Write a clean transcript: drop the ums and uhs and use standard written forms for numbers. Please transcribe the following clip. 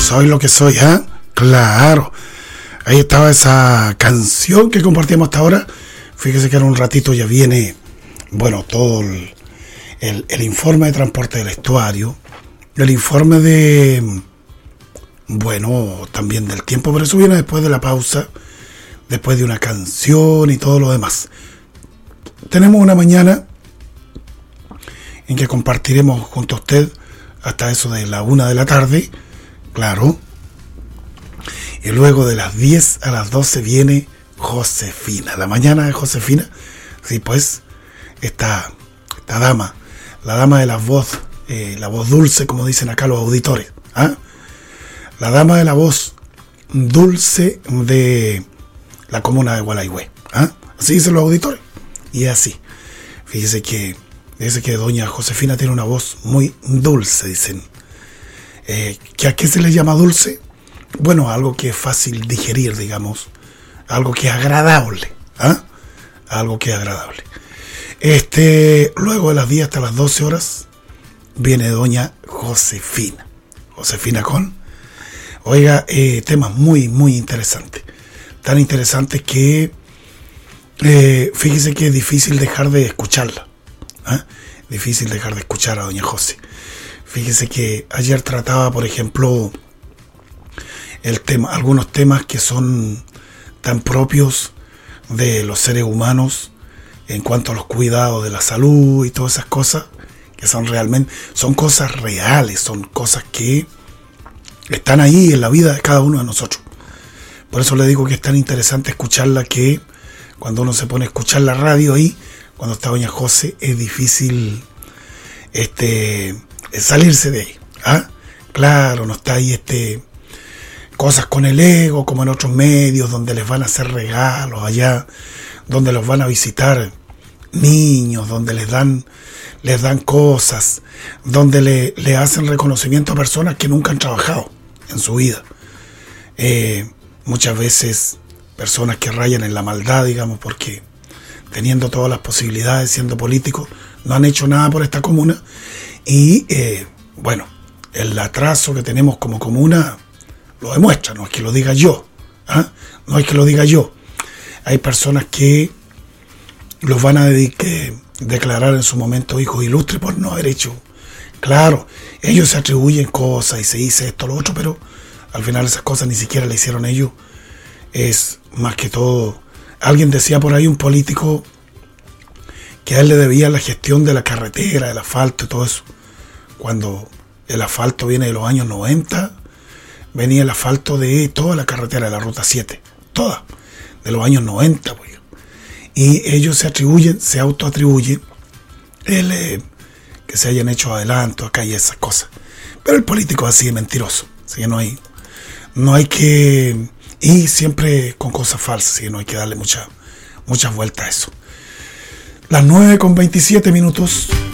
Soy lo que soy, ¿ah? Claro. Ahí estaba esa canción que compartíamos hasta ahora. Fíjese que en un ratito ya viene, bueno, todo el informe de transporte del estuario, el informe de, bueno, también del tiempo, pero eso viene después de la pausa, después de una canción y todo lo demás. Tenemos una mañana en que compartiremos junto a usted hasta eso de la 1 de la tarde, claro. Y luego de las 10 a las 12 viene Josefina, la mañana de Josefina. Sí, pues, esta dama, la dama de la voz dulce, como dicen acá los auditores. ¿Ah? La dama de la voz dulce de la comuna de Gualeguay. ¿Ah? Así dicen los auditores. Y es así. Fíjese que doña Josefina tiene una voz muy dulce, dicen. ¿Que a qué se le llama dulce? Bueno, algo que es fácil digerir, digamos. Algo que es agradable. ¿Ah? Algo que es agradable. Luego de las 10 hasta las 12 horas viene doña Josefina. Josefina con, oiga, temas muy, muy interesantes. Tan interesantes que fíjese que es difícil dejar de escucharla. ¿Ah? Difícil dejar de escuchar a doña José. Fíjese que ayer trataba, por ejemplo, algunos temas que son tan propios de los seres humanos en cuanto a los cuidados de la salud y todas esas cosas que son cosas reales, son cosas que están ahí en la vida de cada uno de nosotros. Por eso le digo que es tan interesante escucharla, que cuando uno se pone a escuchar la radio ahí, cuando está doña José, es difícil salirse de ahí. ¿Ah? Claro, no está ahí cosas con el ego, como en otros medios, donde les van a hacer regalos allá, donde los van a visitar niños, donde les dan cosas, donde le hacen reconocimiento a personas que nunca han trabajado en su vida. Muchas veces personas que rayan en la maldad, digamos, porque teniendo todas las posibilidades, siendo políticos, no han hecho nada por esta comuna. Y bueno, el atraso que tenemos como comuna lo demuestra, no es que lo diga yo. ¿Ah? No es que lo diga yo. Hay personas que los van a declarar en su momento hijos ilustres por no haber hecho. Claro, ellos se atribuyen cosas y se dice esto, lo otro, pero al final esas cosas ni siquiera le hicieron ellos. Es más que todo, alguien decía por ahí, un político, que a él le debía la gestión de la carretera, del asfalto y todo eso. Cuando el asfalto viene de los años 90, venía el asfalto de toda la carretera de la ruta 7, toda, de los años 90, pues. Y ellos se autoatribuyen que se hayan hecho adelanto acá y esas cosas. Pero el político es así de mentiroso, así que no hay que, y siempre con cosas falsas, así que no hay que darle muchas vueltas a eso. Las 9:27 minutos.